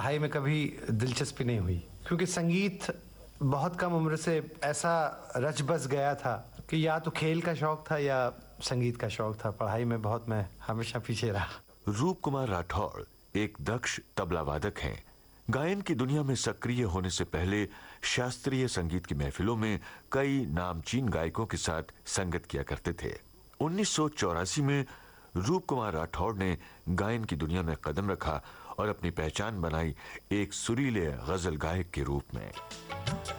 पढ़ाई में कभी दिलचस्पी नहीं हुई, क्योंकि संगीत बहुत कम उम्र से ऐसा रच बस गया था कि या तो खेल का शौक था या संगीत का शौक था। पढ़ाई में बहुत मैं हमेशा पीछे रहा। रूप कुमार राठौड़ एक दक्ष तबला वादक हैं। गायन की दुनिया में सक्रिय होने से पहले शास्त्रीय संगीत की महफिलों में कई नामचीन गायकों के साथ संगत किया करते थे। 1984 में रूप कुमार राठौड़ ने गायन की दुनिया में कदम रखा और अपनी पहचान बनाई एक सुरीले गजल गायक के रूप में।